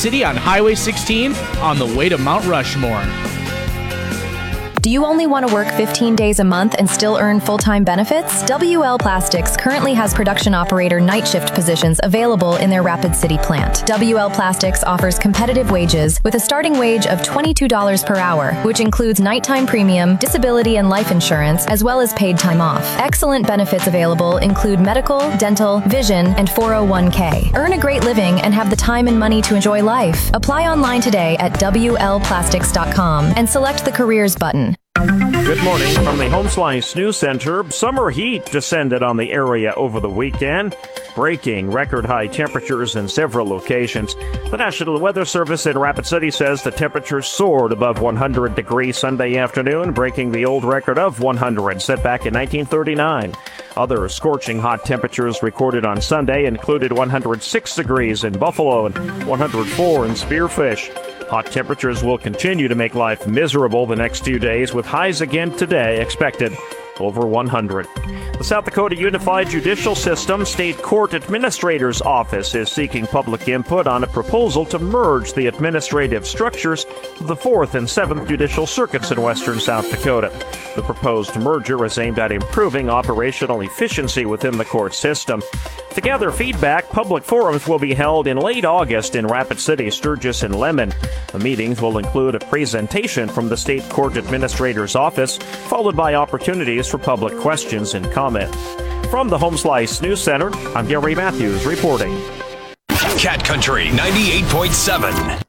City on Highway 16 on the way to Mount Rushmore. Do you only want to work 15 days a month and still earn full-time benefits? WL Plastics currently has production operator night shift positions available in their Rapid City plant. WL Plastics offers competitive wages with a starting wage of $22 per hour, which includes nighttime premium, disability and life insurance, as well as paid time off. Excellent benefits available include medical, dental, vision, and 401k. Earn a great living and have the time and money to enjoy life. Apply online today at WLPlastics.com and select the Careers button. Good morning from the Home Slice News Center. Summer heat descended on the area over the weekend, breaking record high temperatures in several locations. The National Weather Service in Rapid City says the temperatures soared above 100 degrees Sunday afternoon, breaking the old record of 100 set back in 1939. Other scorching hot temperatures recorded on Sunday included 106 degrees in Buffalo and 104 in Spearfish. Hot temperatures will continue to make life miserable the next few days, with highs again today expected over 100. The South Dakota Unified Judicial System State Court Administrator's Office is seeking public input on a proposal to merge the administrative structures of the 4th and 7th Judicial Circuits in western South Dakota. The proposed merger is aimed at improving operational efficiency within the court system. To gather feedback, public forums will be held in late August in Rapid City, Sturgis, and Lemon. The meetings will include a presentation from the State Court Administrator's Office, followed by opportunities for public questions and comment. From the Home Slice News Center, I'm Gary Matthews reporting. Cat Country 98.7.